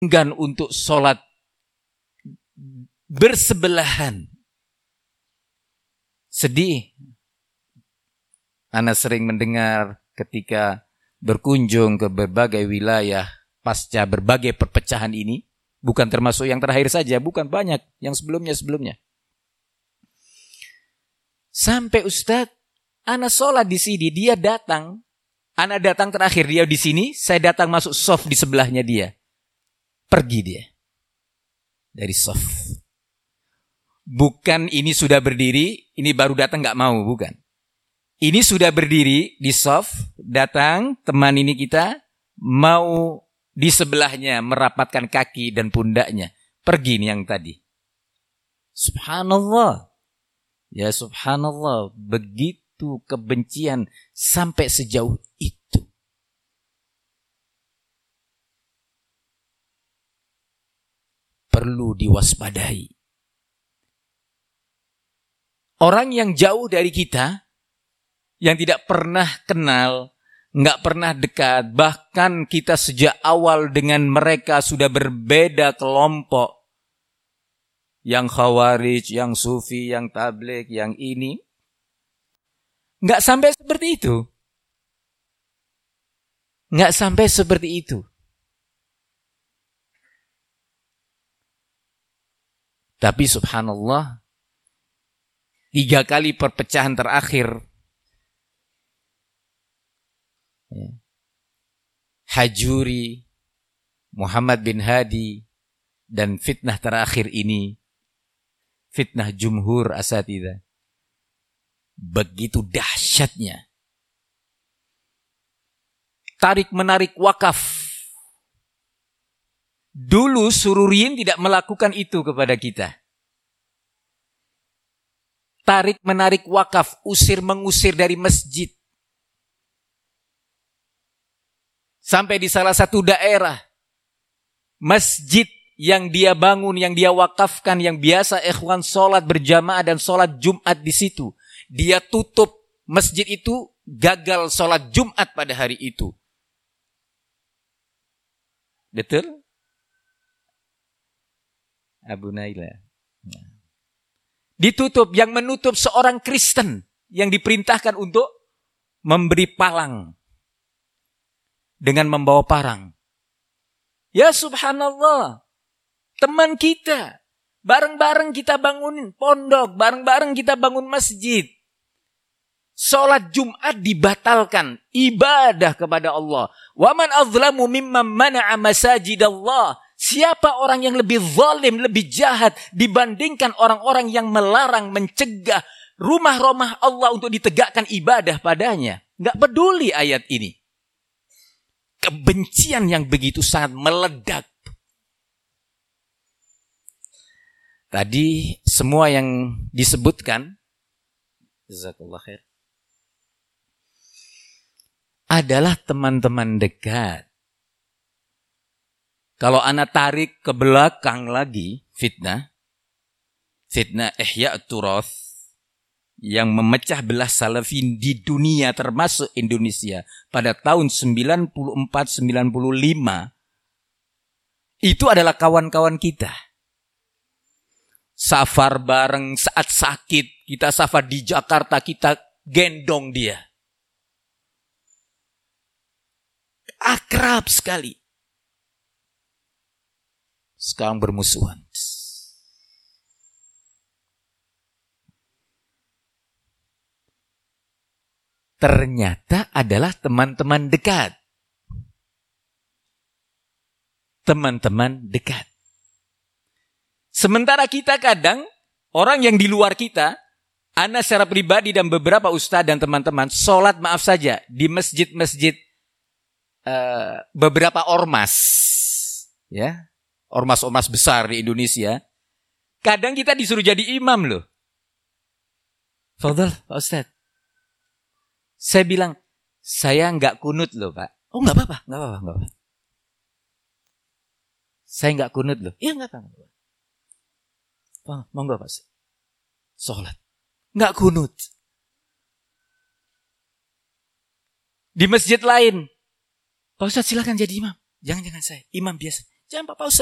enggan untuk sholat bersebelahan. Sedih. Ana sering mendengar ketika berkunjung ke berbagai wilayah pasca berbagai perpecahan ini, bukan termasuk yang terakhir saja, bukan, banyak yang sebelumnya. Sampai Ustadz, ana sholat di sini, dia datang, ana datang terakhir, dia di sini, saya datang masuk soft di sebelahnya dia. Pergi dia dari soft. Bukan ini sudah berdiri, ini baru datang nggak mau, bukan. Ini sudah berdiri di soft, datang teman ini kita, mau di sebelahnya merapatkan kaki dan pundaknya. Pergi nih yang tadi. Subhanallah. Ya subhanallah, begitu kebencian sampai sejauh itu. Perlu diwaspadai. Orang yang jauh dari kita, yang tidak pernah kenal, nggak pernah dekat, bahkan kita sejak awal dengan mereka sudah berbeda kelompok. Yang khawarij, yang sufi, yang tabligh, yang ini. Nggak sampai seperti itu. Nggak sampai seperti itu. Tapi subhanallah, 3 kali perpecahan terakhir, Hajuri, Muhammad bin Hadi, dan fitnah terakhir ini, fitnah jumhur asatidzah, begitu dahsyatnya. Tarik-menarik wakaf. Dulu Sururiyin tidak melakukan itu kepada kita. Tarik-menarik wakaf, usir-mengusir dari masjid. Sampai di salah satu daerah, masjid yang dia bangun, yang dia wakafkan, yang biasa ikhwan sholat berjamaah dan sholat Jumat di situ. Dia tutup masjid itu, gagal sholat Jumat pada hari itu. Betul? Abu Naila. Ditutup, yang menutup seorang Kristen yang diperintahkan untuk memberi palang dengan membawa parang. Ya subhanallah. Teman kita, bareng-bareng kita bangun pondok, bareng-bareng kita bangun masjid. Sholat Jumat dibatalkan, ibadah kepada Allah. Wa man azlamu mimman mana'a masajidallah. Siapa orang yang lebih zalim, lebih jahat dibandingkan orang-orang yang melarang, mencegah rumah-rumah Allah untuk ditegakkan ibadah padanya. Enggak peduli ayat ini. Kebencian yang begitu sangat meledak. Tadi semua yang disebutkan, jazakallah khair, adalah teman-teman dekat. Kalau ana tarik ke belakang lagi, fitnah Ihya Turath yang memecah belah salafin di dunia termasuk Indonesia pada tahun 94-95, itu adalah kawan-kawan kita. Safar bareng saat sakit, kita safar di Jakarta, kita gendong dia. Akrab sekali. Sekarang bermusuhan. Ternyata adalah teman-teman dekat. Teman-teman dekat. Sementara kita kadang, orang yang di luar kita, ana secara pribadi dan beberapa ustaz dan teman-teman, sholat maaf saja, di masjid-masjid beberapa ormas, ya, ormas-ormas besar di Indonesia, kadang kita disuruh jadi imam loh. Fadhal, Pak Ustaz. Saya bilang, saya enggak kunut loh Pak. Oh enggak apa-apa. Saya enggak kunut loh. Iya enggak apa-apa. Monggo Pak. Sholat. Enggak kunut. Di masjid lain, Pak Ustaz silakan jadi imam. Jangan saya. Imam biasa. Jangan Pak Ustaz.